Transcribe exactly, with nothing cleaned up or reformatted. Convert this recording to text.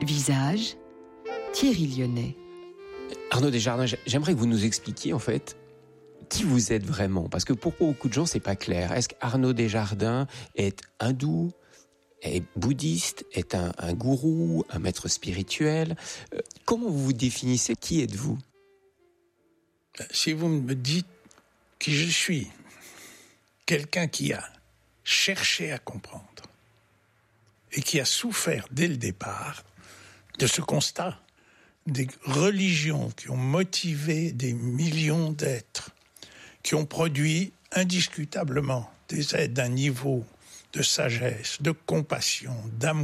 Visage, Thierry Lyonnais. Arnaud Desjardins, j'aimerais que vous nous expliquiez en fait qui vous êtes vraiment, parce que pour beaucoup de gens c'est pas clair. Est-ce qu'Arnaud Desjardins est hindou, est bouddhiste, est un, un gourou, un maître spirituel? euh, Comment vous vous définissez? Qui êtes-vous? Si vous me dites qui je suis, quelqu'un qui a cherché à comprendre et qui a souffert dès le départ de ce constat des religions qui ont motivé des millions d'êtres, qui ont produit indiscutablement des êtres d'un niveau de sagesse, de compassion, d'amour,